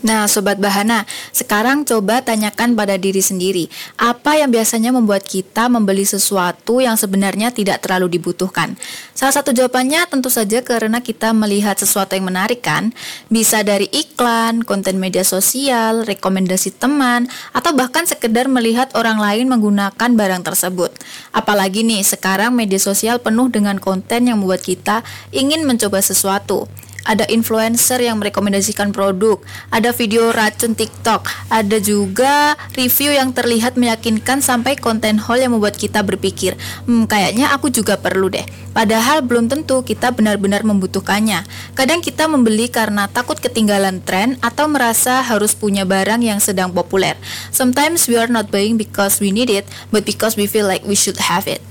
Nah, Sobat Bahana, sekarang coba tanyakan pada diri sendiri, apa yang biasanya membuat kita membeli sesuatu yang sebenarnya tidak terlalu dibutuhkan? Salah satu jawabannya tentu saja karena kita melihat sesuatu yang menarik kan? Bisa dari iklan, konten media sosial, rekomendasi teman, atau bahkan sekedar melihat orang lain menggunakan barang tersebut. Apalagi nih, sekarang media sosial penuh dengan konten yang membuat kita ingin mencoba sesuatu. Ada influencer yang merekomendasikan produk, ada video racun TikTok, ada juga review yang terlihat meyakinkan sampai konten haul yang membuat kita berpikir, kayaknya aku juga perlu deh. Padahal belum tentu kita benar-benar membutuhkannya. Kadang kita membeli karena takut ketinggalan tren atau merasa harus punya barang yang sedang populer. Sometimes we are not buying because we need it, but because we feel like we should have it.